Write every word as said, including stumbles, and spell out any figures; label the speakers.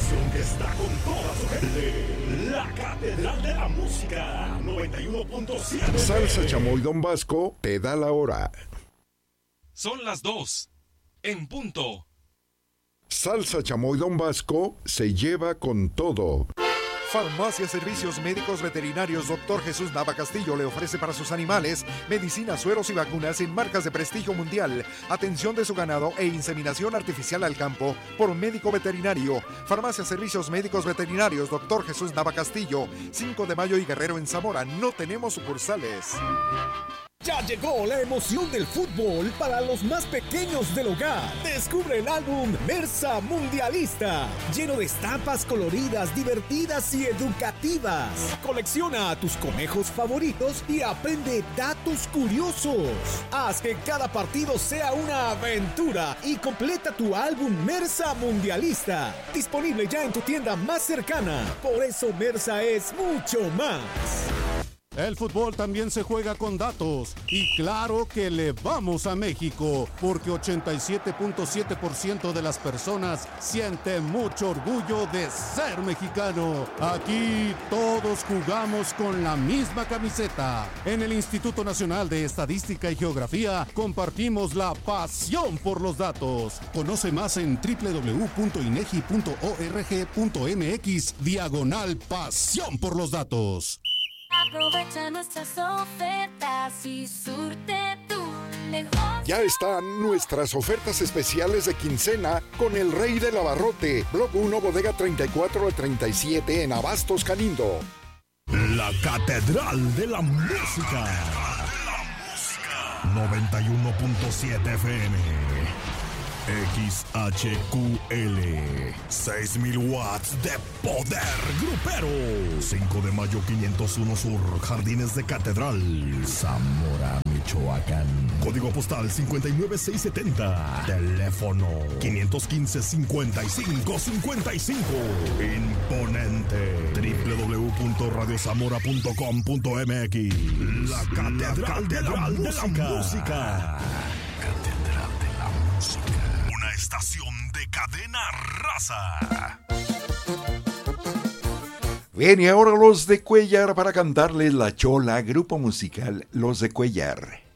Speaker 1: estación que está con toda su gente. La Catedral de la Música, noventa y uno punto siete.
Speaker 2: Salsa Chamoy Don Vasco te da la hora.
Speaker 3: Son las dos, en punto.
Speaker 2: Salsa Chamoy Don Vasco se lleva con todo.
Speaker 4: Farmacia Servicios Médicos Veterinarios Doctor Jesús Nava Castillo le ofrece para sus animales medicinas, sueros y vacunas en marcas de prestigio mundial, atención de su ganado e inseminación artificial al campo por médico veterinario. Farmacia Servicios Médicos Veterinarios Doctor Jesús Nava Castillo, cinco de mayo y Guerrero en Zamora. No tenemos sucursales.
Speaker 5: Ya llegó la emoción del fútbol para los más pequeños del hogar. Descubre el álbum Mersa Mundialista, lleno de estampas coloridas, divertidas y educativas. Colecciona a tus conejos favoritos y aprende datos curiosos. Haz que cada partido sea una aventura y completa tu álbum Mersa Mundialista. Disponible ya en tu tienda más cercana. Por eso Mersa es mucho más.
Speaker 6: El fútbol también se juega con datos y claro que le vamos a México porque ochenta y siete punto siete por ciento de las personas sienten mucho orgullo de ser mexicano. Aquí todos jugamos con la misma camiseta. En el Instituto Nacional de Estadística y Geografía compartimos la pasión por los datos. Conoce más en doble u doble u doble u punto inegi punto org punto mx diagonal pasión por los datos.
Speaker 7: Aprovecha nuestras ofertas y surte tu negocio.
Speaker 2: Ya están nuestras ofertas especiales de quincena con el Rey del Abarrote, Block uno, Bodega treinta y cuatro al treinta y siete en Abastos Canindo.
Speaker 1: La Catedral de la Música, noventa y uno punto siete F M. X H Q L, seis mil watts de poder grupero. cinco de mayo quinientos uno Sur, Jardines de Catedral, Zamora, Michoacán. Código postal cincuenta y nueve seiscientos setenta. Teléfono quinientos quince, cincuenta y cinco cincuenta y cinco. Imponente. doble u doble u doble u punto radio zamora punto com punto m x. La Catedral de la Música. Catedral de la Música. Una estación de cadena raza.
Speaker 2: Bien, y ahora los de Cuellar para cantarles La Chola, grupo musical Los de Cuellar.